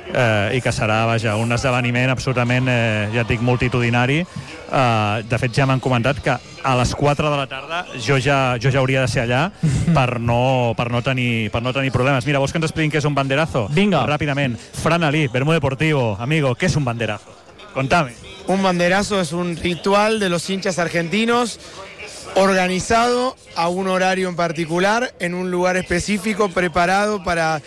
i que serà, vaja, un esdeveniment absolutament, ja et dic, multitudinari. De fet, ja m'han comentat que a les 4 de la tarda jo ja hauria de ser allà per no tenir problemes. Mira, vols que ens expliquin què és un banderazo? Vinga. Ràpidament. Fran Ali, Bermú Deportivo, amigo, ¿qué es un banderazo? Contame. Un banderazo es un ritual de los hinchas argentinos organizado a un horario en particular, en un lugar específico, preparado para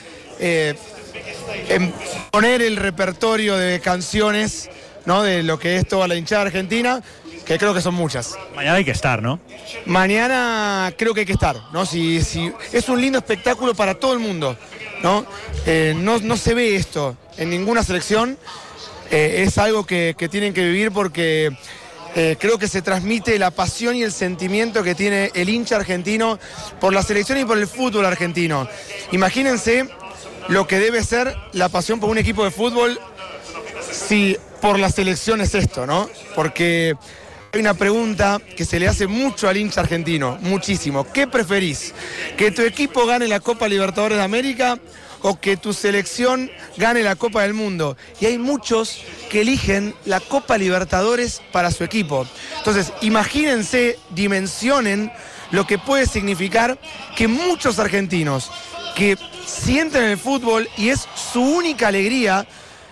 poner el repertorio de canciones, ¿no?, de lo que es toda la hinchada argentina, que creo que son muchas. Mañana hay que estar, ¿no? Mañana creo que hay que estar, ¿no? Si es un lindo espectáculo para todo el mundo, ¿no? No se ve esto en ninguna selección. Es algo que tienen que vivir porque creo que se transmite la pasión y el sentimiento que tiene el hincha argentino por la selección y por el fútbol argentino. Imagínense lo que debe ser la pasión por un equipo de fútbol si por la selección es esto, ¿no? Porque hay una pregunta que se le hace mucho al hincha argentino, muchísimo. ¿Qué preferís? ¿Que tu equipo gane la Copa Libertadores de América o que tu selección gane la Copa del Mundo? Y hay muchos que eligen la Copa Libertadores para su equipo. Entonces, imagínense, dimensionen lo que puede significar que muchos argentinos que sienten el fútbol y es su única alegría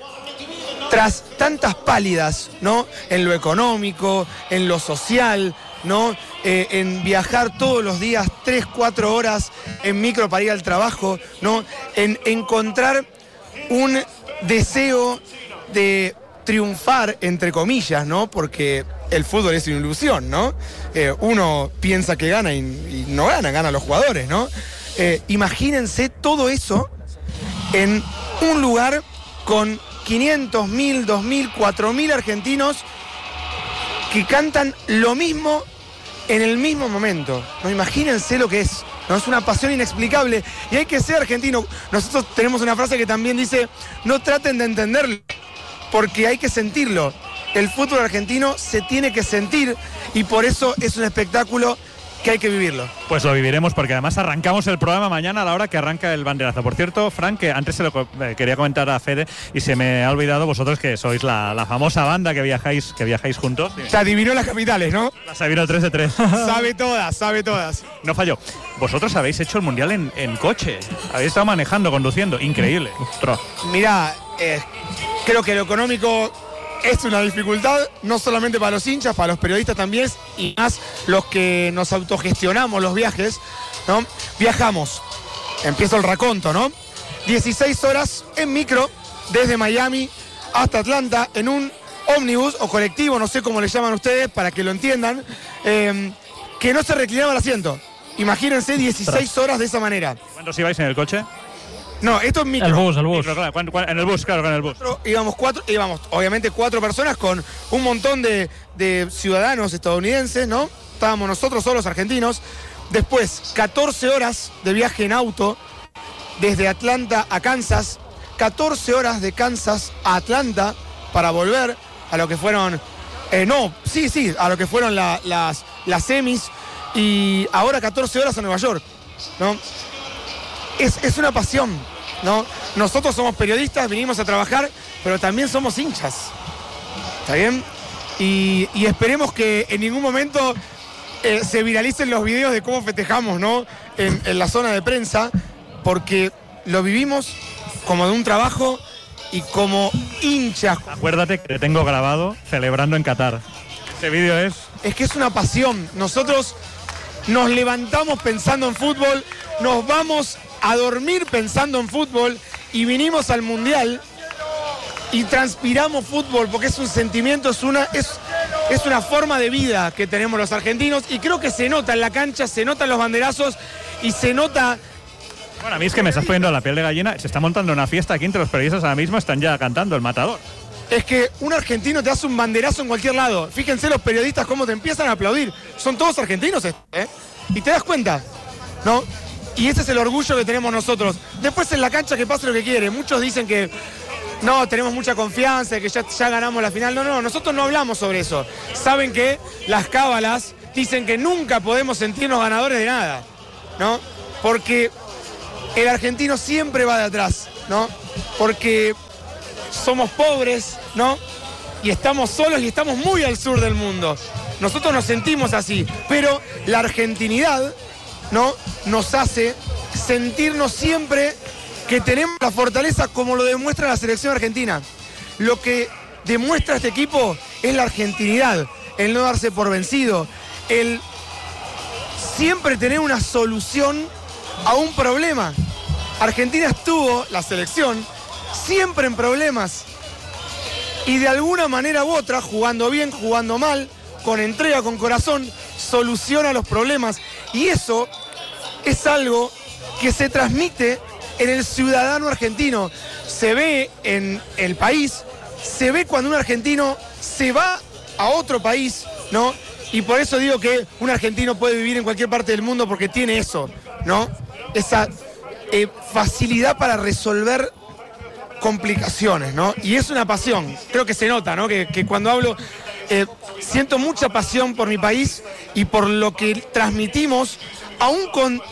tras tantas pálidas, ¿no?, en lo económico, en lo social, ¿no?, en viajar todos los días 3-4 horas en micro para ir al trabajo, ¿no?, en encontrar un deseo de triunfar, entre comillas, ¿no?, porque el fútbol es una ilusión, ¿no? Uno piensa que gana y no ganan los jugadores, ¿no? Imagínense todo eso en un lugar con 500, 1000, 2000, 4000 argentinos que cantan lo mismo en el mismo momento. ¿No? Imagínense lo que es. ¿No? Es una pasión inexplicable y hay que ser argentino. Nosotros tenemos una frase que también dice: no traten de entenderlo, porque hay que sentirlo. El fútbol argentino se tiene que sentir y por eso es un espectáculo que hay que vivirlo. Pues lo viviremos porque además arrancamos el programa mañana a la hora que arranca el banderazo. Por cierto, Frank, que antes se lo quería comentar a Fede y se me ha olvidado, vosotros que sois la famosa banda que viajáis juntos. Te adivinó las capitales, ¿no? Las adivinó 3 de 3. Sabe todas. No falló. Vosotros habéis hecho el Mundial en coche. Habéis estado manejando, conduciendo. Increíble. Ostras. Mirá, creo que lo económico es una dificultad, no solamente para los hinchas, para los periodistas también, y más los que nos autogestionamos los viajes, ¿no? Viajamos, empiezo el raconto, ¿no? 16 horas en micro, desde Miami hasta Atlanta, en un ómnibus o colectivo, no sé cómo le llaman ustedes, para que lo entiendan, que no se reclinaba el asiento. Imagínense 16 horas de esa manera. ¿Cuántos ibais en el coche? No, esto es micro. El bus. Micro, claro. En el bus, claro, con el bus. Íbamos obviamente 4 personas con un montón de ciudadanos estadounidenses, ¿no? Estábamos nosotros solos, argentinos. Después, 14 horas de viaje en auto desde Atlanta a Kansas. 14 horas de Kansas a Atlanta para volver a lo que fueron... a lo que fueron las semis. Y ahora 14 horas a Nueva York, ¿no? Es una pasión, ¿no? Nosotros somos periodistas, vinimos a trabajar, pero también somos hinchas, ¿está bien? Y esperemos que en ningún momento se viralicen los videos de cómo festejamos, ¿no?, en la zona de prensa, porque lo vivimos como de un trabajo y como hinchas. Acuérdate que te tengo grabado celebrando en Qatar. Ese vídeo es... Es que es una pasión. Nosotros nos levantamos pensando en fútbol, nos vamos a dormir pensando en fútbol y vinimos al Mundial y transpiramos fútbol porque es un sentimiento, es una forma de vida que tenemos los argentinos y creo que se nota en la cancha, se notan los banderazos y se nota... Bueno, a mí es que me estás poniendo la piel de gallina. Se está montando una fiesta aquí entre los periodistas ahora mismo, están ya cantando El Matador. Es que un argentino te hace un banderazo en cualquier lado. Fíjense los periodistas cómo te empiezan a aplaudir. Son todos argentinos, ¿eh? Y te das cuenta, ¿no? Y ese es el orgullo que tenemos nosotros. Después en la cancha que pase lo que quiere. Muchos dicen que no, tenemos mucha confianza, que ya ganamos la final. No, nosotros no hablamos sobre eso. Saben que las cábalas dicen que nunca podemos sentirnos ganadores de nada, ¿no? Porque el argentino siempre va de atrás, ¿no? Porque somos pobres, ¿no? Y estamos solos y estamos muy al sur del mundo. Nosotros nos sentimos así, pero la argentinidad, ¿no?, nos hace sentirnos siempre que tenemos la fortaleza, como lo demuestra la selección argentina. Lo que demuestra este equipo es la argentinidad, el no darse por vencido, el siempre tener una solución a un problema. Argentina estuvo, la selección, siempre en problemas. Y de alguna manera u otra, jugando bien, jugando mal, con entrega, con corazón, soluciona los problemas. Y eso es algo que se transmite en el ciudadano argentino. Se ve en el país, se ve cuando un argentino se va a otro país, ¿no? Y por eso digo que un argentino puede vivir en cualquier parte del mundo porque tiene eso, ¿no? Esa facilidad para resolver complicaciones, ¿no? Y es una pasión, creo que se nota, ¿no? Que cuando hablo, siento mucha pasión por mi país y por lo que transmitimos, aún con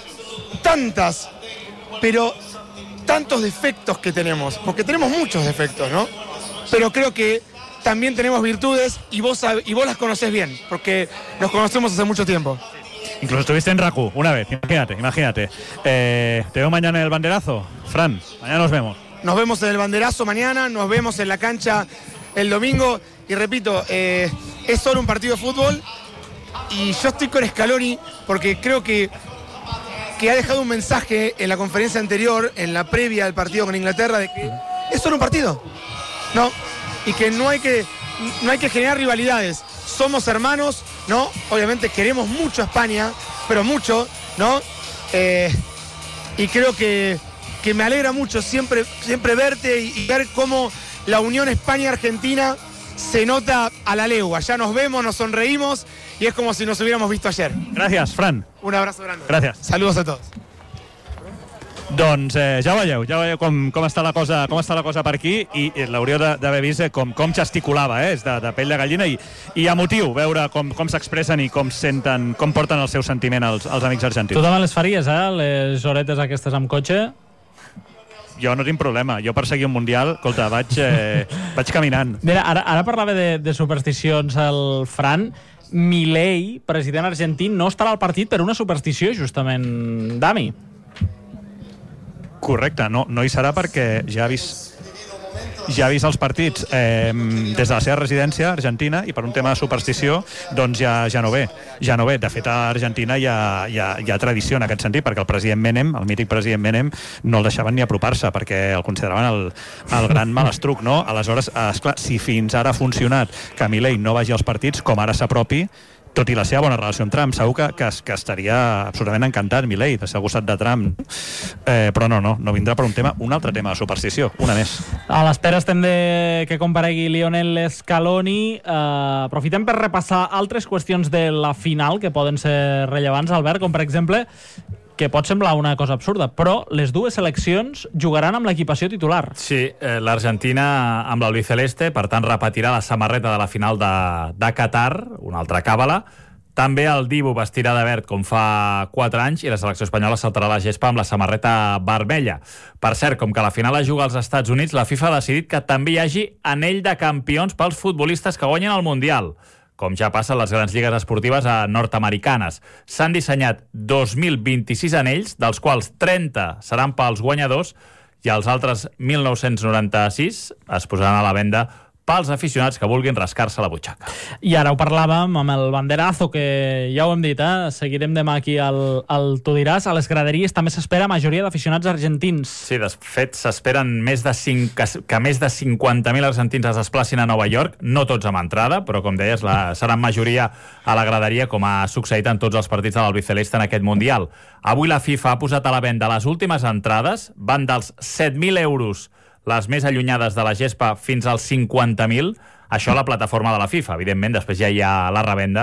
tantos defectos que tenemos, porque tenemos muchos defectos, ¿no? Pero creo que también tenemos virtudes y vos las conocés bien, porque nos conocemos hace mucho tiempo. Incluso estuviste en RACU una vez, imagínate. Te veo mañana en el banderazo, Fran, mañana nos vemos. Nos vemos en el banderazo mañana, nos vemos en la cancha el domingo. Y repito, es solo un partido de fútbol. Y yo estoy con Scaloni porque creo que ha dejado un mensaje en la conferencia anterior, en la previa del partido con Inglaterra, de que es solo un partido, ¿no? Y que no hay que generar rivalidades. Somos hermanos, ¿no? Obviamente queremos mucho a España, pero mucho, ¿no? Y creo que me alegra mucho siempre verte y ver cómo la unión España-Argentina se nota a la legua. Ya nos vemos, nos sonreímos y es como si nos hubiéramos visto ayer. Gràcies, Fran. Un abrazo grande. Gràcies. Saludos a todos. Doncs ja veieu com està la cosa per aquí i l'hauríeu d'haver vist com gesticulava, és de pell de gallina i emotiu veure com s'expressen i com senten, com porten el seu sentiment els amics argentins. Tu també les faries, les horetes aquestes amb cotxe? Jo no tinc problema, jo per seguir un Mundial, escolta, vaig caminant. Mira, ara parlava de supersticions el Fran. Milei, president argentí, no estarà al partit per una superstició, justament, Dami. Correcte, no hi serà perquè ja ha vist els partits des de la seva residència argentina i per un tema de superstició doncs ja no ve. De fet, a Argentina hi ha tradició en aquest sentit, perquè el president Menem, el mític president Menem, no el deixaven ni apropar-se perquè el consideraven el gran malastruc, no? Aleshores, esclar, si fins ara ha funcionat que Milei no vagi als partits, com ara s'apropi, tot i la seva bona relació amb Trump, segur que estaria absolutament encantat Milei de ser al costat de Trump, però no vindrà per un altre tema de superstició, una més. A l'espera estem que comparegui Lionel Scaloni. Aprofitem per repassar altres qüestions de la final que poden ser rellevants, Albert, com per exemple, que pot semblar una cosa absurda, però les dues seleccions jugaran amb l'equipació titular. Sí, l'Argentina amb l'albiceleste, per tant repetirà la samarreta de la final de Qatar, una altra càbala. També el Dibu vestirà de verd com fa 4 anys i la selecció espanyola saltarà la gespa amb la samarreta vermella. Per cert, com que la final es juga als Estats Units, la FIFA ha decidit que també hi hagi anell de campions pels futbolistes que guanyen el Mundial, com ja passa a les grans lligues esportives nord-americanes. S'han dissenyat 2.026 anells, dels quals 30 seran pels guanyadors i els altres 1.996 es posaran a la venda pels aficionats que vulguin rascar-se la butxaca. I ara ho parlàvem amb el banderazo, que ja ho hem dit, seguirem demà aquí al Tu diràs. A les graderies també s'espera majoria d'aficionats argentins. Sí, de fet, s'esperen que més de 50.000 argentins es desplacin a Nova York, no tots amb entrada, però com deies, seran majoria a la graderia, com ha succeït en tots els partits de l'albiceleste en aquest Mundial. Avui la FIFA ha posat a la venda les últimes entrades, van dels 7.000 euros les més allunyades de la gespa fins als 50.000, això a la plataforma de la FIFA. Evidentment, després ja hi ha la revenda,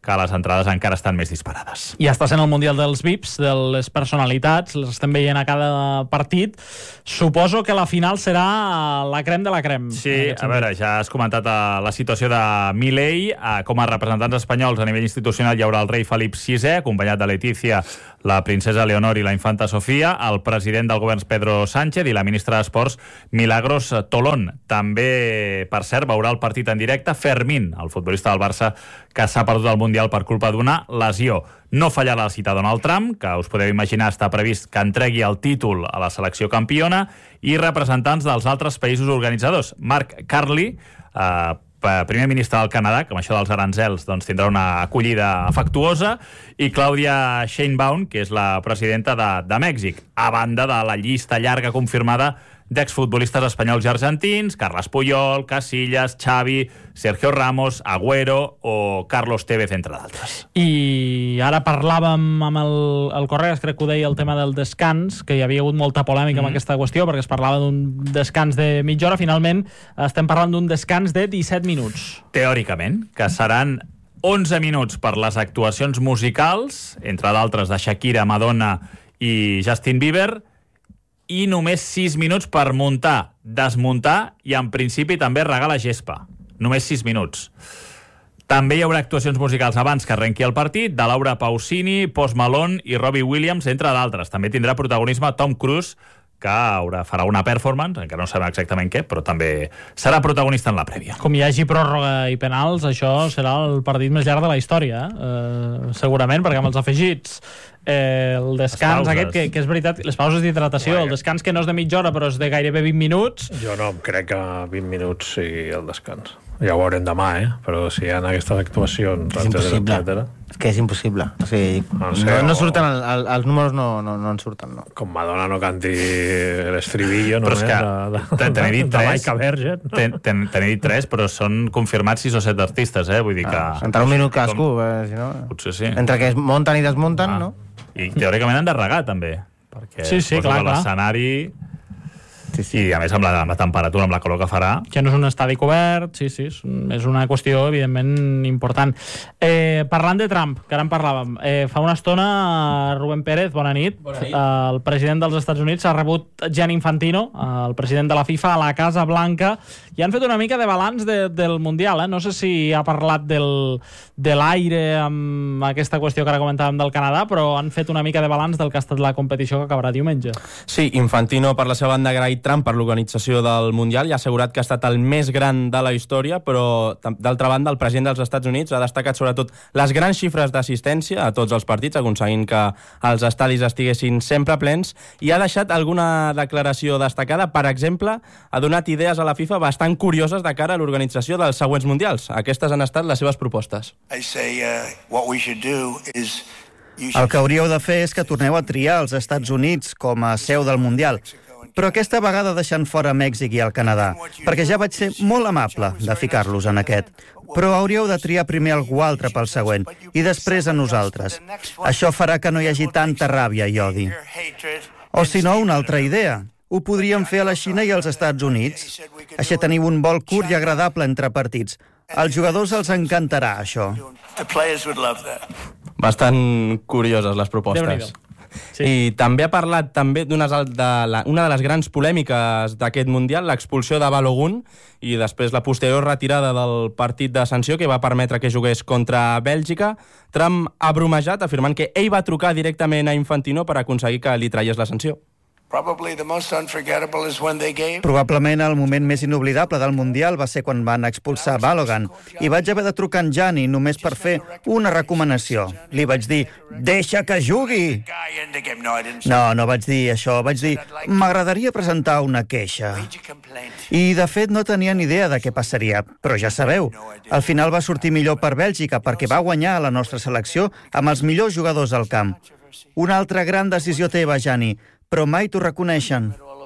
que les entrades encara estan més disparades. I està sent el Mundial dels VIPs, de les personalitats, les estem veient a cada partit. Suposo que la final serà la crem de la crem. Sí, a veure, ja has comentat la situació de Milei. Com a representants espanyols a nivell institucional hi haurà el rei Felip VI, acompanyat de Letícia, la princesa Leonor i la infanta Sofia, el president del govern Pedro Sánchez i la ministra d'Esports Milagros Tolón. També, per cert, veurà el partit en directe Fermín, el futbolista del Barça que s'ha perdut el Mundial per culpa d'una lesió. No fallarà la cita Donald Trump, que us podeu imaginar està previst que entregui el títol a la selecció campiona, i representants dels altres països organitzadors. Mark Carney, primer ministre del Canadà, que amb això dels aranzels doncs, tindrà una acollida afectuosa, i Clàudia Sheinbaum, que és la presidenta de Mèxic, a banda de la llista llarga confirmada d'exfutbolistes espanyols i argentins, Carles Puyol, Casillas, Xavi, Sergio Ramos, Agüero o Carlos Tevez, entre d'altres. I ara parlàvem amb el Correas, crec que ho deia, el tema del descans, que hi havia hagut molta polèmica amb aquesta qüestió, perquè es parlava d'un descans de mitja hora. Finalment estem parlant d'un descans de 17 minuts. Teòricament, que seran 11 minuts per les actuacions musicals, entre d'altres de Shakira, Madonna i Justin Bieber, i només 6 minuts per muntar, desmuntar i, en principi, també regar la gespa. Només 6 minuts. També hi haurà actuacions musicals abans que arrenqui el partit, de Laura Pausini, Post Malone i Robbie Williams, entre d'altres. També tindrà protagonisme Tom Cruise, que farà una performance, encara no sabem exactament què, però també serà protagonista en la prèvia. Com hi hagi pròrroga i penals, això serà el partit més llarg de la història, segurament, perquè amb els afegits el descans aquest, que és veritat, les pauses d'hidratació, el descans que no és de mitja hora però és de gairebé 20 minuts. Jo no em crec que 20 minuts sigui el descans. Ja ho veurem demà, però si hi ha aquestes actuacions, etcètera. És que és impossible. O sigui, no surten els números, no en surten, no. Com Madonna no canti l'estribillo només t'he dit t'he dit 3, però són confirmats 6 o 7 artistes, vull dir que... Entre un minut cadascú, si no... Potser sí. Entre que es munten i desmunten, no? I teòricament han de regar, també. Perquè clar. L'escenari... Sí. I a més amb la temperatura, amb la calor que farà, que no és un estadi cobert, és una qüestió evidentment important. Parlant de Trump, que ara en parlàvem, fa una estona Rubén Pérez, bona nit. El president dels Estats Units ha rebut Gianni Infantino, el president de la FIFA, a la Casa Blanca, i han fet una mica de balanç del Mundial. No sé si ha parlat de l'aire amb aquesta qüestió que ara comentàvem del Canadà, però han fet una mica de balanç del que ha estat la competició que acabarà diumenge. Sí, Infantino, per la seva banda, agraït Trump per l'organització del Mundial i ha assegurat que ha estat el més gran de la història, però d'altra banda el president dels Estats Units ha destacat sobretot les grans xifres d'assistència a tots els partits, aconseguint que els estadis estiguessin sempre plens, i ha deixat alguna declaració destacada. Per exemple, ha donat idees a la FIFA bastant curioses de cara a l'organització dels següents Mundials. Aquestes han estat les seves propostes. El que hauríeu de fer és que torneu a triar els Estats Units com a seu del Mundial, però aquesta vegada deixant fora Mèxic i el Canadà, perquè ja vaig ser molt amable de ficar-los en aquest. Però hauríeu de triar primer algú altre pel següent, i després a nosaltres. Això farà que no hi hagi tanta ràbia i odi. O si no, una altra idea. Ho podríem fer a la Xina i als Estats Units. Així teniu un vol curt i agradable entre partits. Als jugadors els encantarà, això. Bastant curioses les propostes. Sí. I també ha parlat d'una de les grans polèmiques d'aquest Mundial, l'expulsió de Balogun i després la posterior retirada del partit de sanció que va permetre que jugués contra Bèlgica. Trump ha bromejat afirmant que ell va trucar directament a Infantino per aconseguir que li traies la sanció. Probablement el moment més inoblidable del Mundial va ser quan van expulsar Balogun i vaig haver de trucar en Gianni només per fer una recomanació. Li vaig dir, deixa que jugui! No vaig dir això, vaig dir, m'agradaria presentar una queixa. I de fet no tenia ni idea de què passaria, però ja sabeu, al final va sortir millor per Bèlgica perquè va guanyar la nostra selecció amb els millors jugadors al camp. Una altra gran decisió teva, Gianni, però mai t'ho reconeixen.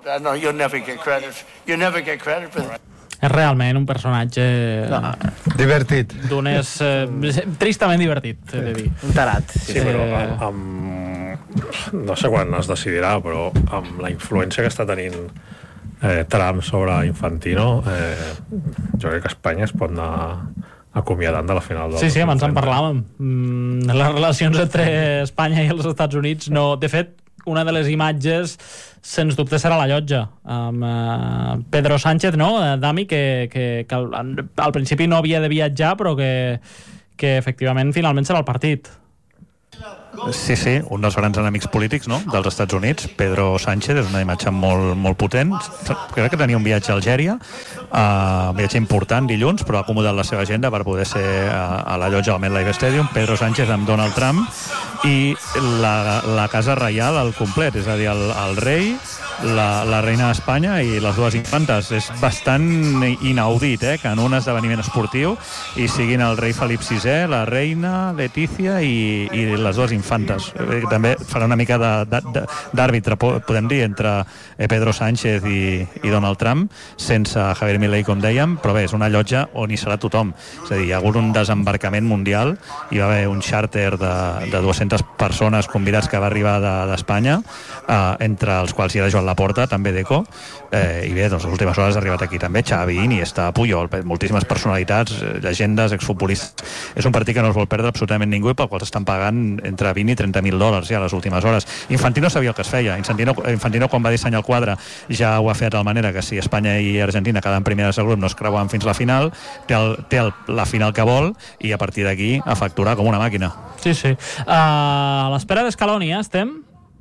És realment un personatge... divertit. Tristament divertit, he de dir. Un tarat. Sí, però no sé quan es decidirà, però amb la influència que està tenint Trump sobre Infantino, jo crec que Espanya es pot anar acomiadant de la final del Sí, abans en parlàvem. Les relacions entre Espanya i els Estats Units no... De fet, una de les imatges, sens dubte, serà la llotja. Amb Pedro Sánchez, no? Dami, que al principi no havia de viatjar, però que efectivament finalment serà el partit. Sí, un dels grans enemics polítics, no?, dels Estats Units, Pedro Sánchez, és una imatge molt potent. Crec que tenia un viatge a Algèria, un viatge important dilluns, però ha acomodat la seva agenda per poder ser a la llotja del MetLife Stadium. Pedro Sánchez amb Donald Trump i la casa reial al complet, és a dir, el rei, la reina d'Espanya i les dues infantes. És bastant inaudit, que en un esdeveniment esportiu hi siguin el rei Felip VI, la reina Letícia i les dues infantes. També farà una mica d'àrbitre, podem dir, entre Pedro Sánchez i Donald Trump, sense Javier Milei, com dèiem, però bé, és una llotja on hi serà tothom. És a dir, hi ha hagut un desembarcament mundial, hi va haver un xàrter de 200 persones convidats que va arribar d'Espanya, entre els quals hi ha Joan Laporta, també d'Eco, i bé, doncs les últimes hores ha arribat aquí també Xavi, Iniesta, Puyol, moltíssimes personalitats, llegendes, exfutbolistes. És un partit que no es vol perdre absolutament ningú i pel qual s'estan pagant entre 20 i 30.000 dòlars ja a les últimes hores. Infantino sabia el que es feia. Infantino, quan va dissenyar el quadre, ja ho ha fet de tal manera que si Espanya i Argentina queden primeres al grup no es creuen fins la final, té la final que vol i a partir d'aquí a facturar com una màquina. Sí. A l'espera d'Escaloni, estem?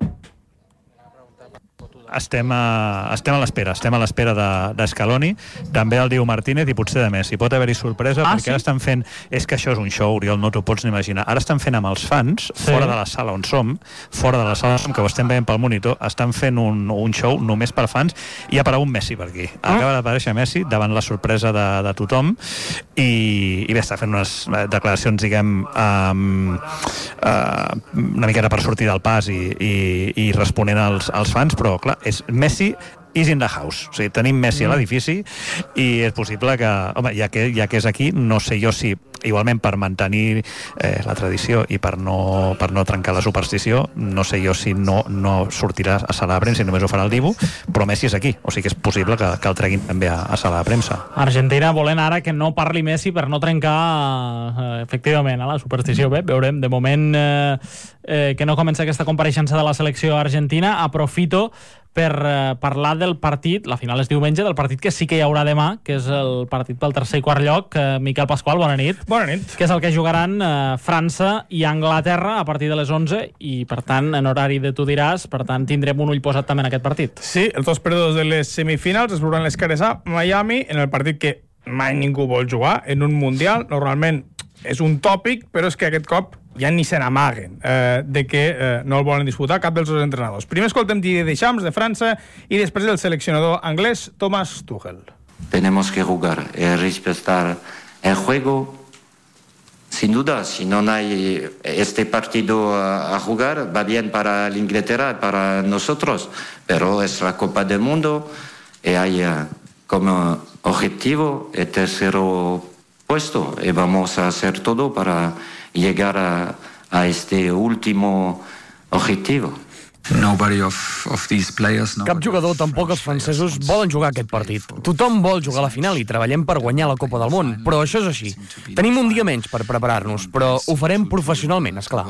Estem a l'espera d'Escaloni, també el Diu Martínez i potser de Messi. Pot haver-hi sorpresa perquè ara estan fent... És que això és un show, Oriol, no t'ho pots ni imaginar. Ara estan fent amb els fans, fora de la sala on som, que ho estem veient pel monitor, estan fent un show només per fans i ha aparegut Messi per aquí. Acaba d'aparèixer Messi davant la sorpresa de tothom i bé, està fent unes declaracions, diguem, una miqueta per sortir del pas i responent als fans, però clar, és Messi is in the house. O sigui, tenim Messi a l'edifici i és possible que, home, ja que és aquí, no sé jo si igualment per mantenir la tradició i per no trencar la superstició, no sé jo si no sortirà a sala de premsa i només ho farà el Dibu, però Messi és aquí, o sigui que és possible que el treguin també a sala de premsa. Argentina volent ara que no parli Messi per no trencar efectivament la superstició. Bé, veurem, de moment que no comença aquesta compareixença de la selecció argentina. Aprofito per parlar del partit, la final és diumenge, del partit que sí que hi haurà demà, que és el partit pel tercer i quart lloc. Miquel Pasqual, bona nit. Bona nit. Que és el que jugaran França i Anglaterra a partir de les 11 i, per tant, en horari de tu diràs, per tant, tindrem un ull posat també en aquest partit. Sí, els dos perdedors de les semifinals es veuran les cares a Miami, en el partit que mai ningú vol jugar, en un Mundial. Normalment és un tòpic, però és que aquest cop ja ni se n'amaguen de que no el volen disputar cap dels dos entrenadors. Primer escoltem Didier Deschamps, de França, i després el seleccionador anglès Thomas Tuchel. Tenemos que jugar y respetar el juego, sin duda. Si no hay este partido a jugar, va bien para la Inglaterra, para nosotros, pero es la Copa del Mundo y hay como objetivo el tercero puesto y vamos a hacer todo para llegar a este último objetivo. Cap jugador, tampoc els francesos, volen jugar aquest partit. Tothom vol jugar a la final i treballem per guanyar la Copa del Món, però això és així. Tenim un dia menys per preparar-nos, però ho farem professionalment, esclar.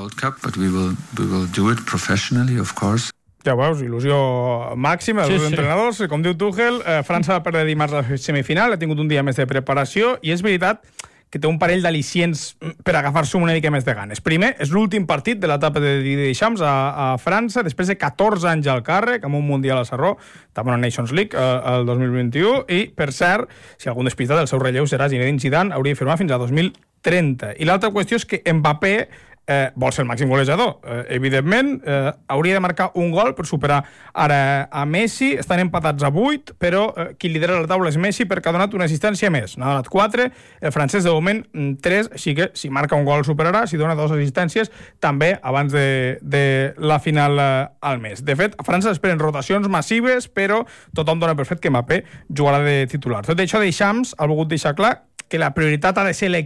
Ja veus, il·lusió màxima dels entrenadors. Com diu Tuchel, França va perdre dimarts la semifinal, ha tingut un dia més de preparació i és veritat que té un parell d'al·licients per agafar-se una mica més de ganes. Primer, és l'últim partit de l'etapa de Didier Deschamps a França, després de 14 anys al càrrec, amb un Mundial a Sarró, també una Nations League el 2021, i, per cert, si algun despistat, el seu relleu serà Zinedine Zidane, hauria de firmar fins a 2030. I l'altra qüestió és que Mbappé vol ser el màxim golejador. Evidentment, hauria de marcar un gol per superar ara a Messi. Estan empatats a 8, però qui lidera la taula és Messi perquè ha donat una assistència més. N'ha donat 4, el francès de moment 3, així que si marca un gol superarà, si dona 2 assistències també abans de la final al mes. De fet, a França esperen rotacions massives, però tothom dona per fet que Mbappé jugarà de titular. Tot això Deschamps ha volgut deixar clar que la prioritat ha de ser l'equip,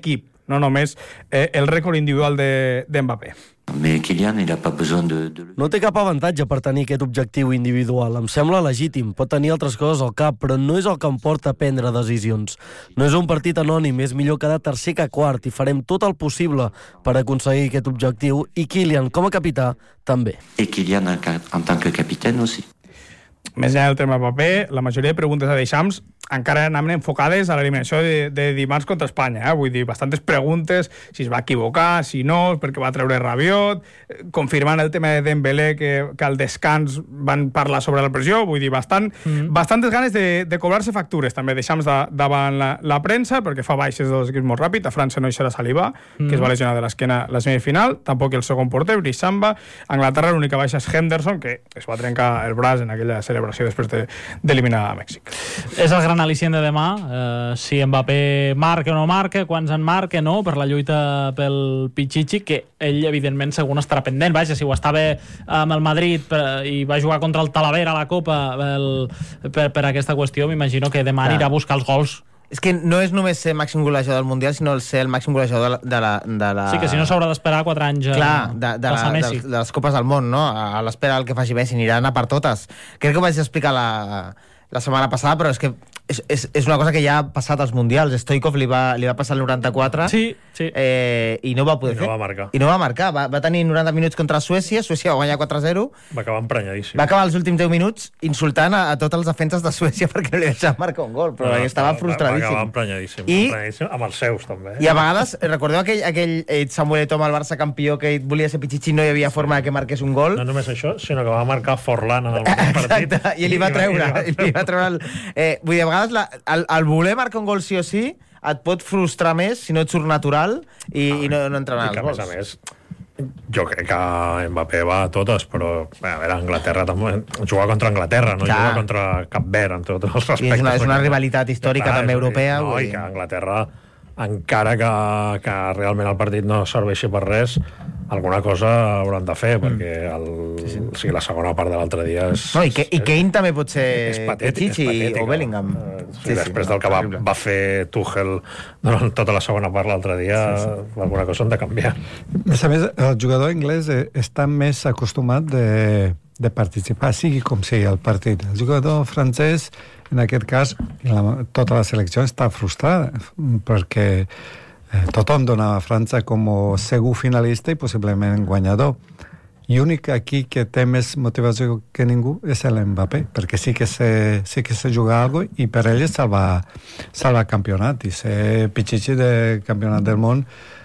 no només el rècord individual de Mbappé. Mais Kylian, il n'a pas besoin de... No té cap avantatge per tenir aquest objectiu individual. Em sembla legítim. Pot tenir altres coses al cap, però no és el que em porta a prendre decisions. No és un partit anònim, és millor quedar tercer que quart i farem tot el possible per aconseguir aquest objectiu i Kylian, com a capità, també. Et Kylian en tant que capitaine aussi. Més enllà del tema paper, la majoria de preguntes a Deschamps encara anaven enfocades a l'eliminació de dimarts contra Espanya. Vull dir, bastantes preguntes, si es va equivocar, si no, perquè va treure Rabiot, confirmant el tema de Dembélé, que al descans van parlar sobre la pressió, vull dir, bastantes ganes de cobrar-se factures, també Deschamps davant la premsa, perquè fa baixes dels equips molt ràpid. A França no hi serà Saliba, que es va lesionar de l'esquena la semifinal, tampoc el segon porter, Brice Samba. A Anglaterra l'única baixa és Henderson, que es va trencar el braç en aquella celebració després d'eliminar a Mèxic. És el gran al·licient de demà, si Mbappé marca o no marca, quants en marca, no, per la lluita pel Pichichi, que ell, evidentment, segur estarà pendent. Vaja, si ho estava amb el Madrid i va jugar contra el Talavera a la Copa per aquesta qüestió, m'imagino que demà anirà a buscar els gols. És que no és només ser màxim golejador del Mundial, sinó ser el màxim golejador de la... Sí, que si no s'haurà d'esperar 4 anys de les Copes del Món, no? A l'espera del que faci Messi, anirà a anar per totes. Crec que ho vaig explicar la setmana passada, però és que és una cosa que ja ha passat als Mundials. Stoikov li va passar el 94 i no va poder fer. I no va marcar. Va tenir 90 minuts contra Suècia va guanyar 4-0. Va acabar emprenyadíssim. Va acabar els últims 10 minuts insultant a tots els defenses de Suècia perquè no li deixaven marcar un gol, però estava frustradíssim. Va acabar emprenyadíssim, amb els seus també. I a vegades, recordeu aquell Samuel Eto'o amb el Barça campió que volia ser Pichichi i no hi havia forma que marqués un gol? No només això, sinó que va marcar Forlán en el partit. Exacte, i li va treure vull dir, a vegades el voler marcar un gol sí o sí et pot frustrar més si no et surt natural i no entrenar els gols. A més, jo crec que Mbappé va a totes, però a veure, Anglaterra també juga contra Anglaterra, no juga contra Cap Verd, en tots els respectes. És una rivalitat històrica també europea. No, i que Anglaterra, encara que realment el partit no serveixi per res, alguna cosa hauran de fer, perquè la segona part de l'altre dia és... No, i Kane també pot ser Pichichi o Bellingham. Després del que va fer Tuchel durant tota la segona part l'altre dia, alguna cosa han de canviar. A més, el jugador anglès està més acostumat de participar, sigui com sigui el partit. El jugador francès, en aquest cas, tota la selecció està frustrada, perquè tothom dona a França com a segur finalista i possiblement guanyador. I únic aquí que té més motivació que ningú és l'Mbappé, perquè sí que se juga alguna cosa i per ell és salvar campionat, i ser Pichichi de campionat del món,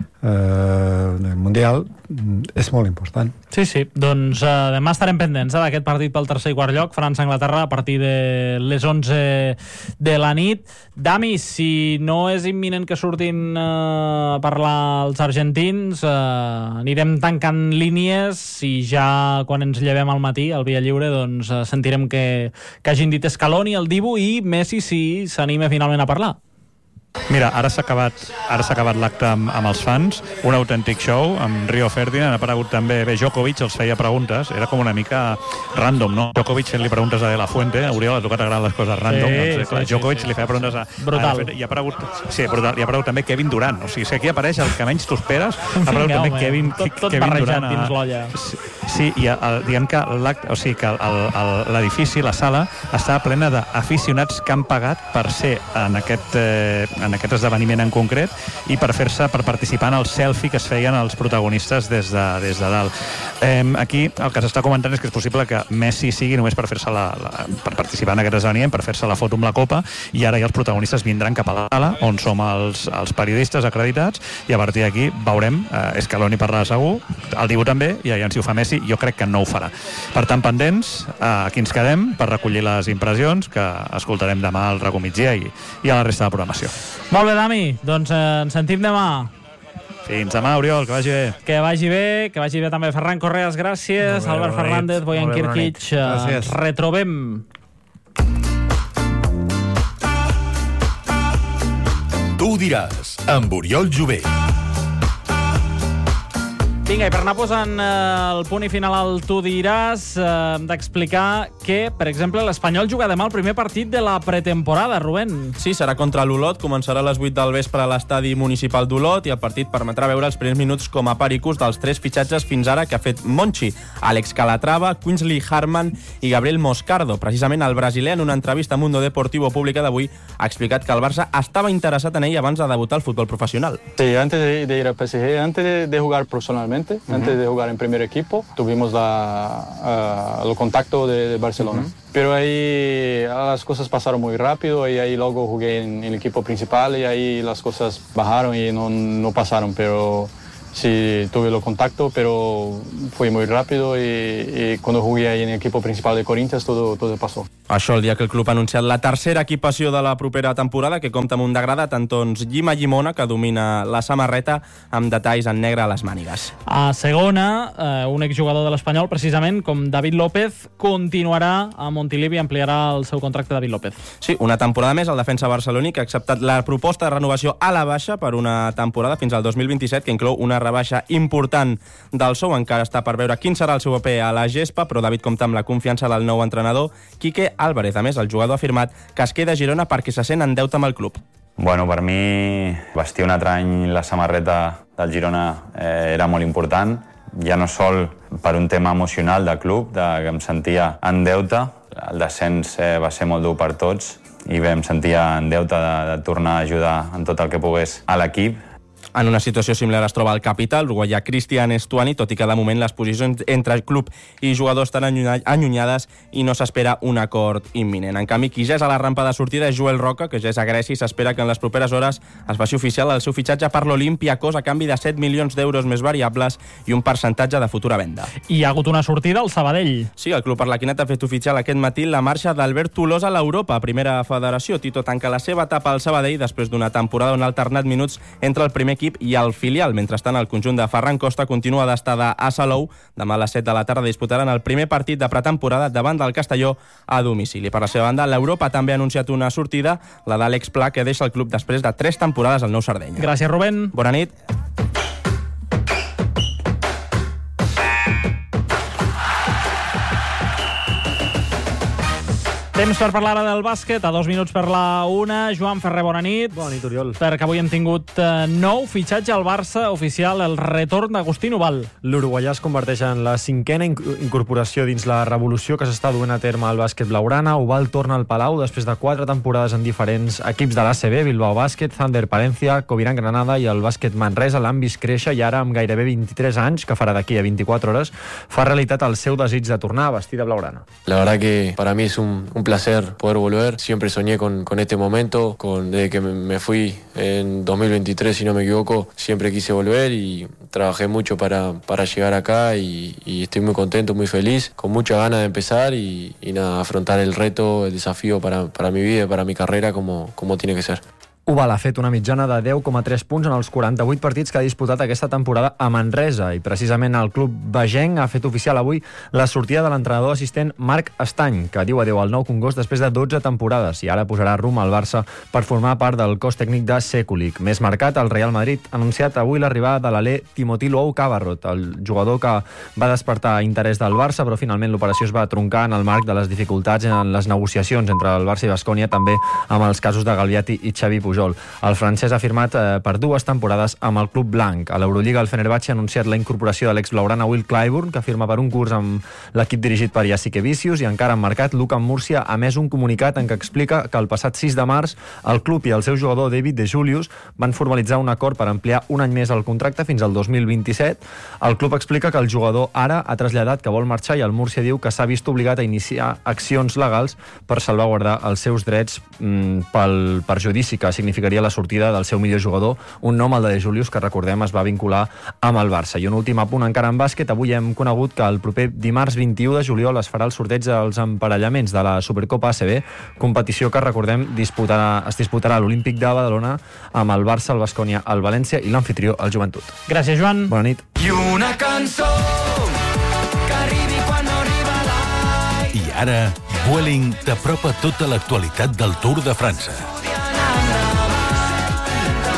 del Mundial, és molt important. Sí, doncs demà estarem pendents d'aquest partit pel tercer i quart lloc, França-Anglaterra, a partir de les 11 de la nit. Dami, si no és imminent que surtin a parlar els argentins, anirem tancant línies i ja quan ens llevem al matí, al Via Lliure, doncs sentirem que hagin dit Scaloni, el Dibu i Messi si s'anima finalment a parlar. Mira, ara s'ha acabat l'acte amb els fans, un autèntic show amb Rio Ferdinand, ha aparegut també, Djokovic els feia preguntes, era com una mica random, no? Djokovic fent-li preguntes a De La Fuente, a Oriol, a tu que t'agraden les coses random, Djokovic li feia preguntes a brutal. I ha aparegut també Kevin Durant, o sigui, si aquí apareix el que menys tu esperes, ha aparegut també Kevin Durant dins l'olla. Sí, i diguem que l'acte, o sigui que l'edifici, la sala, està plena d'aficionats que han pagat per ser en aquest esdeveniment en concret i per participar en el selfie que es feien els protagonistes des de dalt. Aquí el que s'està comentant és que és possible que Messi sigui només per per participar en aquest esdeveniment, per fer-se la foto amb la copa, i ara ja els protagonistes vindran cap a la sala on som els periodistes acreditats i a partir d'aquí veurem, Scaloni parlarà segur, el Dibu també, i si ho fa Messi jo crec que no ho farà. Per tant, pendents, aquí ens quedem per recollir les impressions que escoltarem demà al Racó Migdia i a la resta de programació. Molt bé, Dami, doncs ens sentim demà. Fins demà, Oriol, que vagi bé. Que vagi bé també Ferran Correas, gràcies. Albert Fernández, Bojan Kirkic, retrobem. Tu ho diràs, amb Oriol Jové. Vinga, i per anar posant el punt i final al Tu diràs, hem d'explicar que, per exemple, l'Espanyol juga demà el primer partit de la pretemporada, Rubén. Sí, serà contra l'Olot, començarà a les 8 del vespre a l'estadi municipal d'Olot i el partit permetrà veure els primers minuts com a pericús dels 3 fitxatges fins ara que ha fet Monchi, Àlex Calatrava, Quinsley Harman i Gabriel Moscardo. Precisament el brasiler, en una entrevista a Mundo Deportivo Pública d'avui, ha explicat que el Barça estava interessat en ell abans de debutar al futbol professional. Sí, antes de ir al PSG, antes de jugar personalmente, antes de jugar en primer equipo, tuvimos el contacto de Barcelona. Pero ahí las cosas pasaron muy rápido y ahí luego jugué en el equipo principal y ahí las cosas bajaron y no pasaron, pero sí tuve el contacto, pero fue muy rápido y cuando jugué ahí en el equipo principal de Corinthians todo pasó. Això el dia que el club ha anunciat la tercera equipació de la propera temporada, que compta amb un degradat en tons llima llimona, que domina la samarreta amb detalls en negre a les mànigues. A segona, un exjugador de l'Espanyol, precisament, com David López, continuarà a Montilivi i ampliarà el seu contracte David López. Sí, una temporada més, el defensa barceloní, que ha acceptat la proposta de renovació a la baixa per una temporada fins al 2027, que inclou una rebaixa important del sou. Encara està per veure quin serà el seu paper a la gespa, però David compta amb la confiança del nou entrenador, Quique Álvarez. A més, el jugador ha afirmat que es queda a Girona perquè se sent en deute amb el club. Bueno, per mi vestir un altre any la samarreta del Girona era molt important, ja no sol per un tema emocional del club, que em sentia en deute. El descens va ser molt dur per tots i bé, em sentia en deute de tornar a ajudar en tot el que pogués a l'equip. En una situació similar es troba el capital, l'uruguaià Cristian Estuani, tot i que de moment les posicions entre el club i jugadors estan allunyades i no s'espera un acord imminent. En canvi, qui ja és a la rampa de sortida és Joel Roca, que ja és a Grècia i s'espera que en les properes hores es faci oficial el seu fitxatge per l'Olympiacos a canvi de 7 milions d'euros més variables i un percentatge de futura venda. I hi ha hagut una sortida al Sabadell. Sí, el club arlequinat ha fet oficial aquest matí la marxa d'Albert Tolosa a l'Europa, primera federació. Tito tanca la seva etapa al Sabadell després d'una temporada on ha alternat minuts entre el primer equip i el filial. Mentrestant, el conjunt de Ferran Costa continua d'estada a Salou. Demà a les 7 de la tarda disputaran el primer partit de pretemporada davant del Castelló a domicili. Per la seva banda, l'Europa també ha anunciat una sortida, la d'Àlex Pla, que deixa el club després de 3 temporades al Nou Sardenya. Gràcies, Rubén. Bona nit. Temps per parlar ara del bàsquet, a 2 minuts per la 1. Joan Ferrer, bona nit. Bona nit, Oriol. Perquè avui hem tingut nou fitxatge al Barça oficial, el retorn d'Agustín Ubal. L'uruguaià es converteix en la 5a incorporació dins la revolució que s'està duent a terme al bàsquet blaugrana. Ubal torna al Palau després de 4 temporades en diferents equips de l'ACB, Bilbao Bàsquet, Thunder Palencia, Coviran Granada i el bàsquet Manresa. L'han vist créixer i ara, amb gairebé 23 anys, que farà d'aquí a 24 hores, fa realitat el seu desig de tornar a vestir de blaugrana. La verdad que para mí es un placer poder volver. Siempre soñé con este momento, desde que me fui en 2023, si no me equivoco, siempre quise volver y trabajé mucho para llegar acá y estoy muy contento, muy feliz, con muchas ganas de empezar y nada, afrontar el reto, el desafío para mi vida y para mi carrera como tiene que ser. Ubal ha fet una mitjana de 10,3 punts en els 48 partits que ha disputat aquesta temporada a Manresa i precisament el club vegenc ha fet oficial avui la sortida de l'entrenador assistent Marc Estany, que diu adeu al Nou Congost després de 12 temporades i ara posarà rumb al Barça per formar part del cos tècnic de Sekulic. Més marcat, el Real Madrid ha anunciat avui l'arribada de l'alè Timothy Luau Cabarrot, el jugador que va despertar interès del Barça, però finalment l'operació es va truncar en el marc de les dificultats en les negociacions entre el Barça i Baskonia, també amb els casos de Galviati i Xavi Pujol. El francès ha firmat per 2 temporades amb el club blanc. A l'Eurolliga, el Fenerbahçe ha anunciat la incorporació de l'ex-blaugrana Will Clyburn, que firma per un curs amb l'equip dirigit per Jasikevičius, i encara en mercat, Luka Murcia ha emès un comunicat en què explica que el passat 6 de març el club i el seu jugador David De Julius van formalitzar un acord per ampliar un any més el contracte fins al 2027. El club explica que el jugador ara ha traslladat que vol marxar i el Murcia diu que s'ha vist obligat a iniciar accions legals per salvaguardar els seus drets pel perjudici que significaria la sortida del seu millor jugador, un nom, el de Julius, que recordem es va vincular amb el Barça. I un últim apunt encara en bàsquet, avui hem conegut que el proper dimarts 21 de juliol es farà el sorteig dels emparellaments de la Supercopa ACB, competició que, recordem, es disputarà a l'Olímpic de Badalona amb el Barça, el Baskonia, el València i l'anfitrió, el Joventut. Gràcies, Joan. Bona nit. I una cançó que arribi quan no arriba l'any. I ara, Vueling t'apropa tota l'actualitat del Tour de França.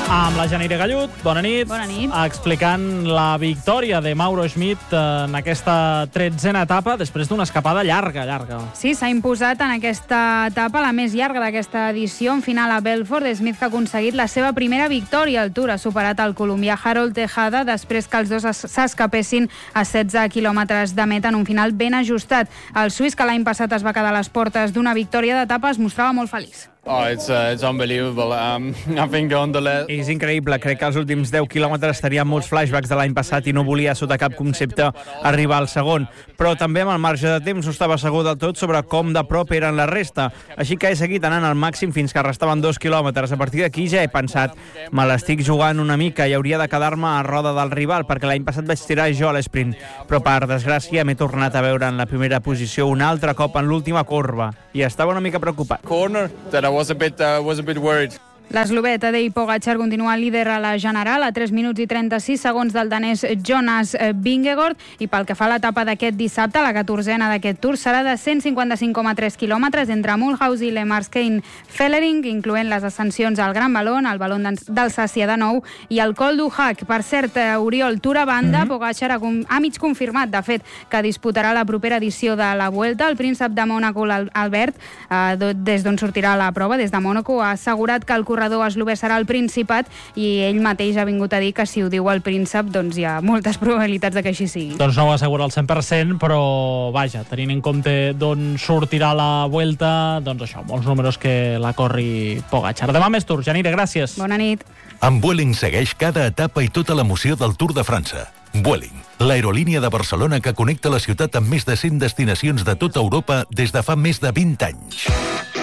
Amb la Janire Gallut, bona nit. Bona nit. Explicant la victòria de Mauro Schmid en aquesta 13a etapa, després d'una escapada llarga. Sí, s'ha imposat en aquesta etapa, la més llarga d'aquesta edició, en final a Belfort. Schmid que ha aconseguit la seva primera victòria al Tour. Ha superat el colombià Harold Tejada després que els dos s'escapessin a 16 quilòmetres de meta en un final ben ajustat. El suís, que l'any passat es va quedar a les portes d'una victòria d'etapa, es mostrava molt feliç. It's unbelievable. I think És increïble. Crec que els últims 10 quilòmetres tenia molts flashbacks de l'any passat i no volia, sota cap concepte, arribar al segon. Però també amb el marge de temps no estava segur del tot sobre com de prop eren la resta. Així que he seguit anant al màxim fins que restaven 2 quilòmetres. A partir d'aquí ja he pensat, me l'estic jugant una mica i hauria de quedar-me a roda del rival, perquè l'any passat vaig tirar jo a l'esprint. Però per desgràcia m'he tornat a veure en la primera posició un altre cop en l'última corba i estava una mica preocupat. was a bit worried. L'eslovè Tadej Pogačar continua líder a la general a 3 minuts i 36 segons del danès Jonas Vingegaard, i pel que fa a l'etapa d'aquest dissabte, la 14a d'aquest Tour serà de 155,3 quilòmetres entre Mulhouse i Le Marschein-Fellering, incloent les ascensions al Gran Valon, el Valon d'Alsàcia de nou i el Col du Hac. Per cert, Oriol, Tour a banda, Pogačar ha mig confirmat, de fet, que disputarà la propera edició de la Vuelta. El príncep de Mònaco, Albert, des d'on sortirà la prova, des de Mònaco, ha assegurat que el corredor eslové serà el Principat, i ell mateix ha vingut a dir que si ho diu el príncep, doncs hi ha moltes probabilitats de que així sigui. Doncs no ho assegura al 100%, però vaja, tenint en compte d'on sortirà la Vuelta, doncs això, molts números que la corri Pogačar. Demà més Tour. Janire, gràcies. Bona nit. Amb Vueling segueix cada etapa i tota l'emoció del Tour de França. Vueling, l'aerolínia de Barcelona que connecta la ciutat amb més de 100 destinacions de tota Europa des de fa més de 20 anys.